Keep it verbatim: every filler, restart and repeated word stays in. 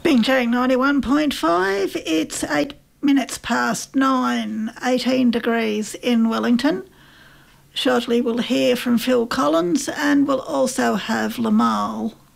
Binchang ninety-one point five, it's eight minutes past nine, eighteen degrees in Wellington. Shortly we'll hear from Phil Collins and we'll also have Lamal